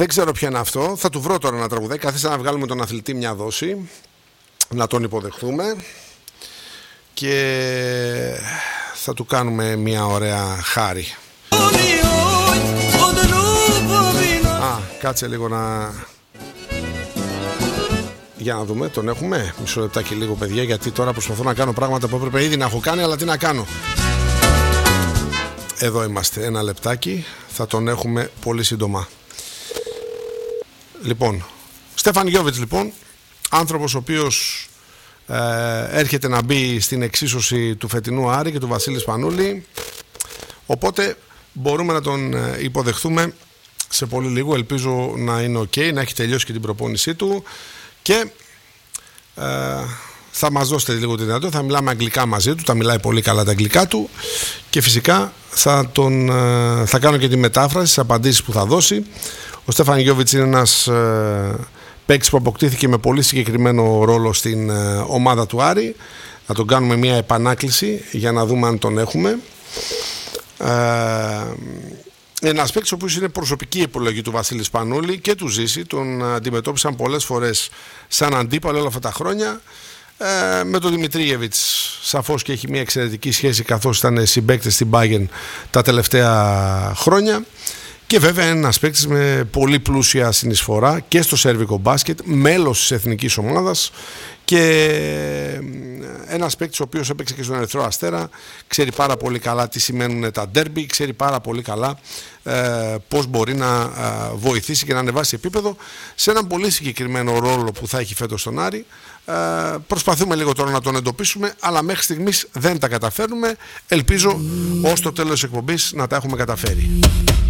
Δεν ξέρω ποιο είναι αυτό. Θα του βρω τώρα ένα τραγουδάκι. Καθίστε να βγάλουμε τον αθλητή μια δόση, να τον υποδεχθούμε και θα του κάνουμε μια ωραία χάρη. Κάτσε λίγο να... Για να δούμε, τον έχουμε. Μισό λεπτάκι λίγο, παιδιά, γιατί τώρα προσπαθώ να κάνω πράγματα που έπρεπε ήδη να έχω κάνει, αλλά τι να κάνω. Εδώ είμαστε, ένα λεπτάκι. Θα τον έχουμε πολύ σύντομα. Λοιπόν, Στέφαν Γιόβιτς, λοιπόν, άνθρωπος ο οποίος έρχεται να μπει στην εξίσωση του φετινού Άρη και του Βασίλη Σπανούλη. Οπότε μπορούμε να τον υποδεχθούμε σε πολύ λίγο. Ελπίζω να είναι ok, να έχει τελειώσει και την προπόνησή του και θα μας δώσετε λίγο τη δυνατότητα. Θα μιλάμε αγγλικά μαζί του, τα μιλάει πολύ καλά τα αγγλικά του και φυσικά θα κάνω και τη μετάφραση στις απαντήσεις που θα δώσει. Ο Στέφαν Γιόβιτς είναι ένας παίκτης που αποκτήθηκε με πολύ συγκεκριμένο ρόλο στην ομάδα του Άρη. Θα τον κάνουμε μια επανάκληση για να δούμε αν τον έχουμε. Ένας παίκτης ο οποίος είναι προσωπική επιλογή του Βασίλη Σπανούλη και του Ζήση. Τον αντιμετώπισαν πολλές φορές σαν αντίπαλο όλα αυτά τα χρόνια. Με τον Δημητρίγεβιτς σαφώς και έχει μια εξαιρετική σχέση, καθώς ήταν συμπαίκτες στην Bayern τα τελευταία χρόνια. Και βέβαια είναι ένας παίκτης με πολύ πλούσια συνεισφορά και στο σέρβικο μπάσκετ, μέλος της εθνικής ομάδας και ένας παίκτης ο οποίος έπαιξε και στον Ερυθρό Αστέρα, ξέρει πάρα πολύ καλά τι σημαίνουν τα ντέρμπι, ξέρει πάρα πολύ καλά πώς μπορεί να βοηθήσει και να ανεβάσει επίπεδο σε έναν πολύ συγκεκριμένο ρόλο που θα έχει φέτος στον Άρη. Προσπαθούμε λίγο τώρα να τον εντοπίσουμε, αλλά μέχρι στιγμής δεν τα καταφέρνουμε. Ελπίζω ως το τέλος της εκπομπής να τα έχουμε καταφέρει.